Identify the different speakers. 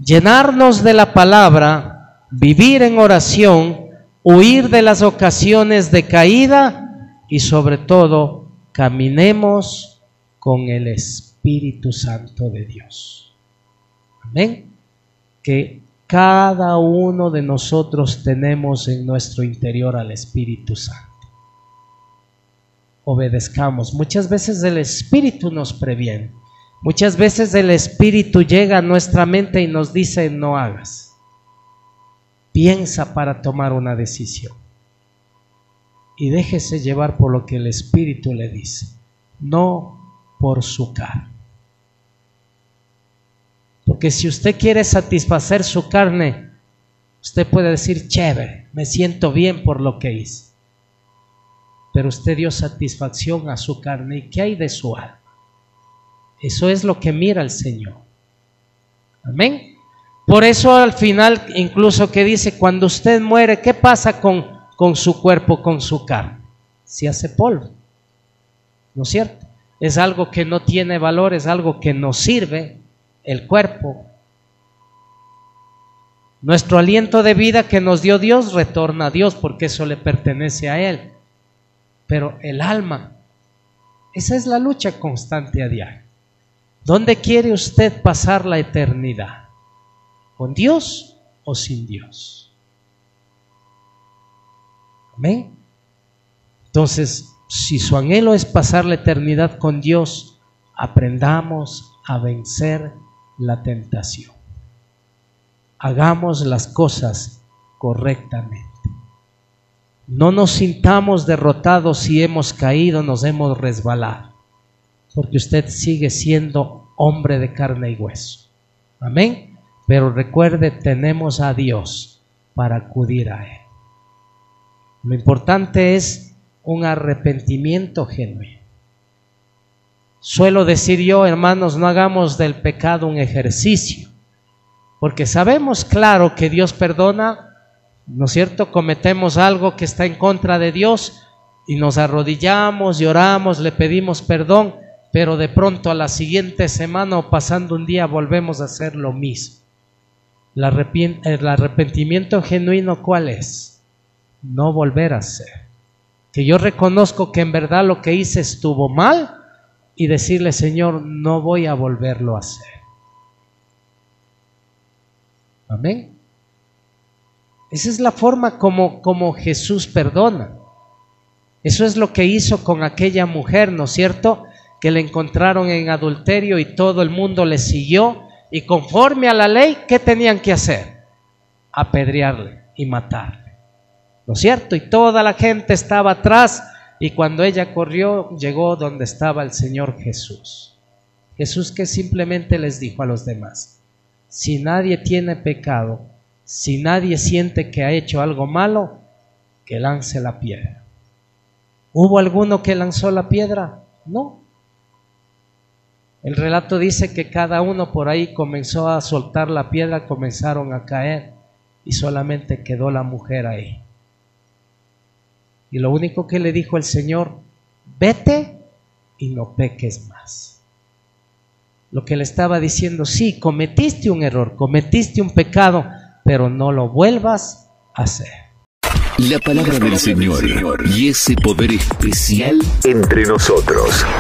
Speaker 1: llenarnos de la palabra, vivir en oración, huir de las ocasiones de caída y sobre todo caminemos con el Espíritu Santo de Dios. Amén. Que cada uno de nosotros tenemos en nuestro interior al Espíritu Santo. Obedezcamos. Muchas veces el Espíritu nos previene. Muchas veces el Espíritu llega a nuestra mente y nos dice: no hagas. Piensa para tomar una decisión. Y déjese llevar por lo que el Espíritu le dice, no por su carne. Porque si usted quiere satisfacer su carne, usted puede decir: chévere, me siento bien por lo que hice. Pero usted dio satisfacción a su carne. ¿Y qué hay de su alma? Eso es lo que mira el Señor. Amén. Por eso al final, incluso que dice: cuando usted muere, ¿qué pasa con su cuerpo, con su carne? Se hace polvo, ¿no es cierto? Es algo que no tiene valor, es algo que nos sirve, el cuerpo. Nuestro aliento de vida que nos dio Dios retorna a Dios, porque eso le pertenece a Él. Pero el alma, esa es la lucha constante a diario. ¿Dónde quiere usted pasar la eternidad? ¿Con Dios o sin Dios? Amén. Entonces, si su anhelo es pasar la eternidad con Dios, aprendamos a vencer la tentación. Hagamos las cosas correctamente. No nos sintamos derrotados si hemos caído, nos hemos resbalado, porque usted sigue siendo hombre de carne y hueso. Amén. Pero recuerde, tenemos a Dios para acudir a Él. Lo importante es un arrepentimiento genuino. Suelo decir yo, hermanos, no hagamos del pecado un ejercicio, porque sabemos claro que Dios perdona, ¿no es cierto? Cometemos algo que está en contra de Dios y nos arrodillamos, lloramos, le pedimos perdón, pero de pronto a la siguiente semana o pasando un día volvemos a hacer lo mismo. El arrepentimiento genuino, ¿cuál es? No volver a hacer. Que yo reconozco que en verdad lo que hice estuvo mal y decirle: Señor, no voy a volverlo a hacer. Amén. Esa es la forma como Jesús perdona. Eso es lo que hizo con aquella mujer, ¿no es cierto? Que le encontraron en adulterio y todo el mundo le siguió. Y conforme a la ley, ¿qué tenían que hacer? Apedrearle y matarle, ¿no es cierto? Y toda la gente estaba atrás, y cuando ella corrió, llegó donde estaba el Señor Jesús. Jesús, que simplemente les dijo a los demás: si nadie tiene pecado, si nadie siente que ha hecho algo malo, que lance la piedra. ¿Hubo alguno que lanzó la piedra? No. El relato dice que cada uno por ahí comenzó a soltar la piedra, comenzaron a caer y solamente quedó la mujer ahí. Y lo único que le dijo el Señor: vete y no peques más. Lo que le estaba diciendo: sí, cometiste un error, cometiste un pecado, pero no lo vuelvas a hacer.
Speaker 2: La palabra del Señor y ese poder especial entre nosotros.